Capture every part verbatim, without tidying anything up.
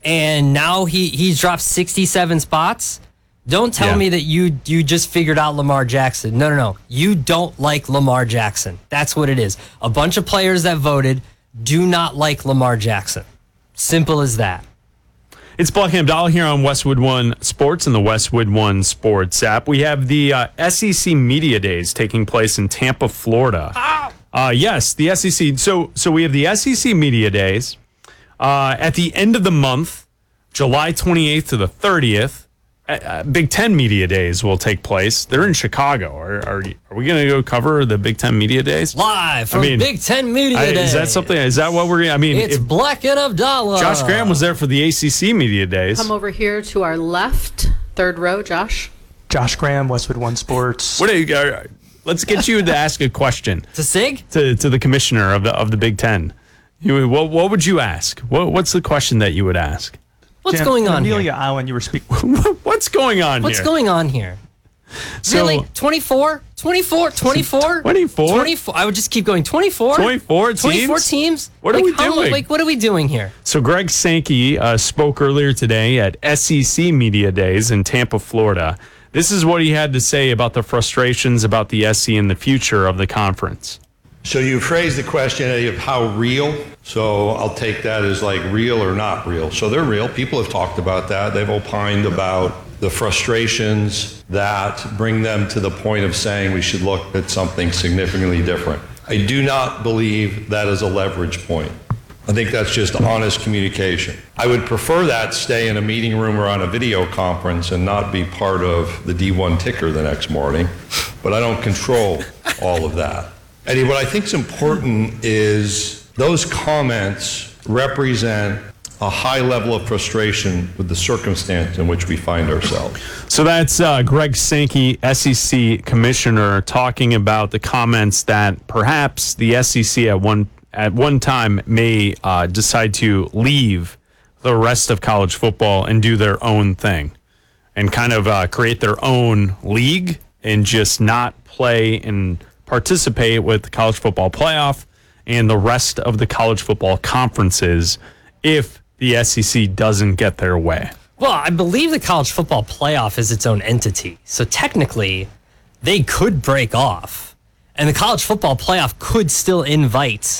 and now he, he's dropped sixty-seven spots. Don't tell Yeah. me that you you just figured out Lamar Jackson. No, no, no. You don't like Lamar Jackson. That's what it is. A bunch of players that voted do not like Lamar Jackson. Simple as that. It's Buck Abdallah here on Westwood One Sports and the Westwood One Sports app. We have the uh, S E C Media Days taking place in Tampa, Florida. Uh, yes, the S E C. So, so we have the S E C Media Days uh, at the end of the month, July twenty-eighth to the thirtieth. Uh, Big Ten Media Days will take place. They're in Chicago. Are are, are we going to go cover the Big Ten Media Days? Live from I mean, Big Ten Media I, Days. is that something? Is that what we're going to? I mean, It's if Black and Abdallah. Josh Graham was there for the A C C Media Days. Come over here to our left, third row, Josh. Josh Graham, Westwood One Sports. What are you, uh, let's get you to ask a question To Sig? to, to the commissioner of the of the Big Ten. You, what, what would you ask? What, what's the question that you would ask? What's Jim, going on Amelia here? Island, you were speaking. What's going on What's here? going on here? So, Really? twenty-four? twenty-four? twenty-four? twenty-four? twenty-four? I would just keep going. twenty-four? twenty-four teams? twenty-four teams? What are Like, we how mu- doing? Like, what are we doing here? So Greg Sankey uh, spoke earlier today at S E C Media Days in Tampa, Florida. This is what he had to say about the frustrations about the S E and the future of the conference. So you phrased the question of how real. So I'll take that as like real or not real. So they're real. People have talked about that. They've opined about the frustrations that bring them to the point of saying we should look at something significantly different. I do not believe that is a leverage point. I think that's just honest communication. I would prefer that stay in a meeting room or on a video conference and not be part of the D one ticker the next morning, but I don't control all of that. Eddie, what I think is important is those comments represent a high level of frustration with the circumstance in which we find ourselves. So that's uh, Greg Sankey, S E C commissioner, talking about the comments that perhaps the S E C at one at one time may uh, decide to leave the rest of college football and do their own thing and kind of uh, create their own league and just not play and participate with the college football playoff and the rest of the college football conferences if the S E C doesn't get their way. Well, I believe the college football playoff is its own entity. So technically, they could break off. And the college football playoff could still invite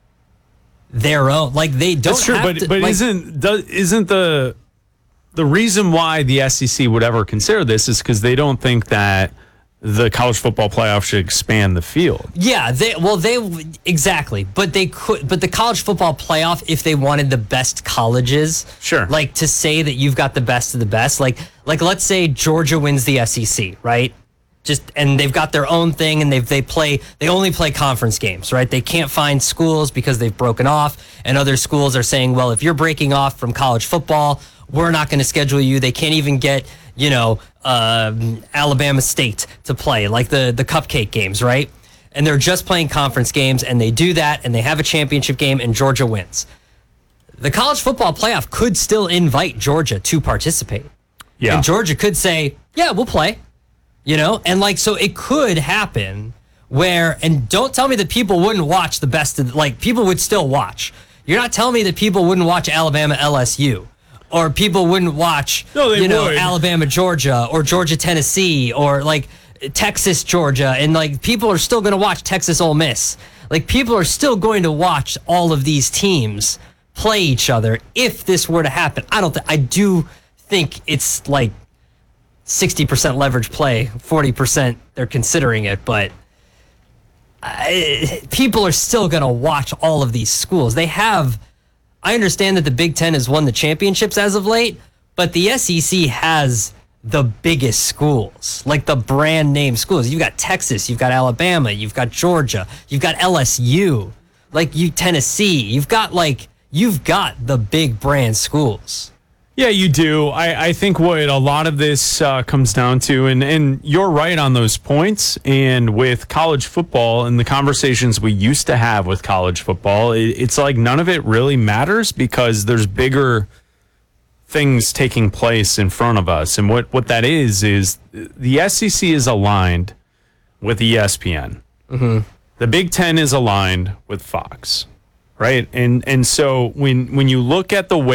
their own. Like, they don't That's true, have but to, but like, isn't does, isn't the the reason why the S E C would ever consider this is because they don't think that the college football playoff should expand the field. Yeah, they well they exactly, but they could but the college football playoff, if they wanted the best colleges, Sure. like to say that you've got the best of the best, like like let's say Georgia wins the S E C, right? Just and they've got their own thing and they they play they only play conference games, right? They can't find schools because they've broken off, and other schools are saying, well, if you're breaking off from college football, we're not going to schedule you. They can't even get, you know, um, Alabama State to play, like the, the cupcake games, right? And they're just playing conference games, and they do that, and they have a championship game, and Georgia wins. The college football playoff could still invite Georgia to participate. Yeah. And Georgia could say, yeah, we'll play, you know? And, like, so it could happen where, and don't tell me that people wouldn't watch the best of, like, people would still watch. You're not telling me that people wouldn't watch Alabama L S U. Or people wouldn't watch, No, they you know, would. Alabama, Georgia, or Georgia, Tennessee, or like Texas, Georgia, and like people are still going to watch Texas, Ole Miss. Like people are still going to watch all of these teams play each other if this were to happen. I don't. Th- I do think it's like sixty percent leverage play, forty percent they're considering it, but I, people are still going to watch all of these schools. They have. I understand that the Big Ten has won the championships as of late, but the S E C has the biggest schools, like the brand name schools. You've got Texas, you've got Alabama, you've got Georgia, you've got L S U, like you Tennessee. You've got like you've got the big brand schools. Yeah, you do. I, I think what a lot of this uh, comes down to, and, and you're right on those points, and with college football and the conversations we used to have with college football, it, it's like none of it really matters because there's bigger things taking place in front of us. And what, what that is, is the S E C is aligned with E S P N. Mm-hmm. The Big Ten is aligned with Fox, right? And, and so when, when you look at the way